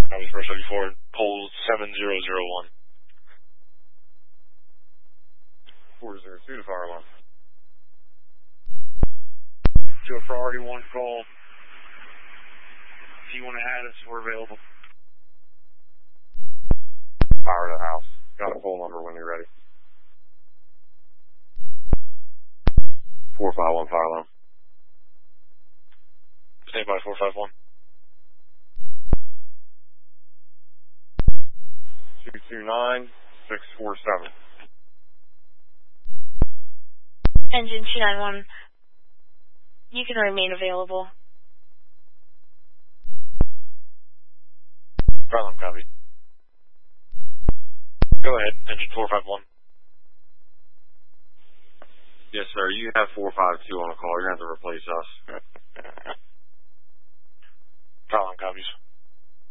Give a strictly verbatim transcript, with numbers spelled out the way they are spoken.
Copies for seventy-four, pole seven zero zero one. four zero two to fire alarm. To a priority one call. If you want to add us, we're available. Fire to the house. Got a full number when you're ready. four five one fire alarm. Stand by four five one. two two nine six four seven. Engine two nine one. You can remain available. Fire alarm copied. Go ahead, engine four five one. Yes, sir. You have four five two on the call. You're going to have to replace us. Fire alarm copies.